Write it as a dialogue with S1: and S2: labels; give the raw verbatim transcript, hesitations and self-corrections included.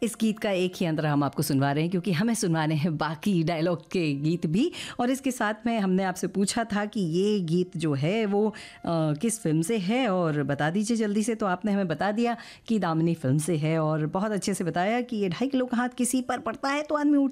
S1: इस गीत का एक ही अंतर हम आपको सुनवा रहे हैं क्योंकि हमें सुनवाने हैं बाकी डायलॉग के गीत भी। और इसके साथ में हमने आपसे पूछा था कि ये गीत जो है वो आ, किस फिल्म से है, और बता दीजिए जल्दी से। तो आपने हमें बता दिया कि दामिनी फिल्म से है, और बहुत अच्छे से बताया कि ये ढाई किलो का हाथ किसी पर पड़ता है तो आदमी